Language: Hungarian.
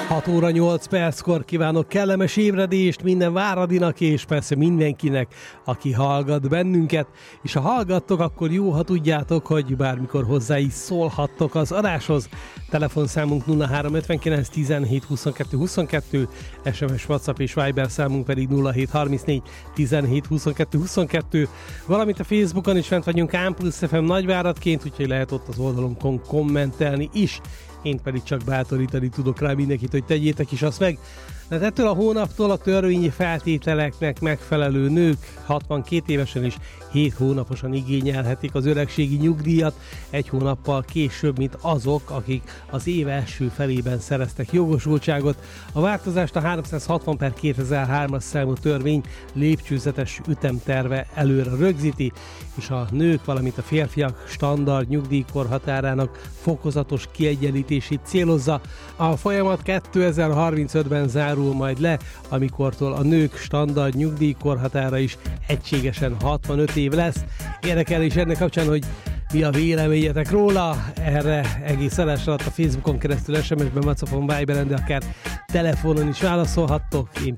6 óra 8 perckor kívánok kellemes ébredést minden Váradinak, és persze mindenkinek, aki hallgat bennünket. És ha hallgattok, akkor jó, ha tudjátok, hogy bármikor hozzá is szólhattok az adáshoz. Telefonszámunk 0359 17 22 22, SMS, WhatsApp és Viber számunk pedig 0734 17 22 22, valamint a Facebookon is fent vagyunk Ámplusz FM Nagyváradként, úgyhogy lehet ott az oldalunkon kommentelni is. Én pedig csak bátorítani tudok rá mindenkit, hogy tegyétek is azt meg. De ettől a hónaptól a törvényi feltételeknek megfelelő nők 62 évesen és 7 hónaposan igényelhetik az öregségi nyugdíjat, egy hónappal később, mint azok, akik az év első felében szereztek jogosultságot. A változást a 360/2003-as számú törvény lépcsőzetes ütemterve előre rögzíti, és a nők, valamint a férfiak standard nyugdíjkorhatárának fokozatos kiegyenlítését célozza. A folyamat 2035-ben zárul majd le, amikortól a nők standard nyugdíjkorhatára is egységesen 65 év lesz. Érdekel is ennek kapcsán, hogy mi a véleményetek róla. Erre egész adás alatt a Facebookon keresztül, SMS-ben, WhatsAppon, Viberen, de akár telefonon is válaszolhattok. Én